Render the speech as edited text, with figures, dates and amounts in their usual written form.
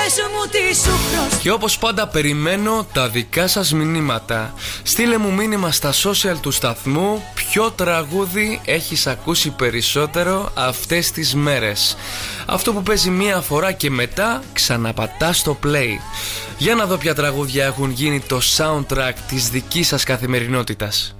Και όπως πάντα περιμένω τα δικά σας μηνύματα. Στείλε μου μήνυμα στα social του σταθμού ποιο τραγούδι έχεις ακούσει περισσότερο αυτές τις μέρες. Αυτό που παίζει μία φορά και μετά ξαναπατάς στο play. Για να δω ποια τραγούδια έχουν γίνει το soundtrack της δικής σας καθημερινότητας.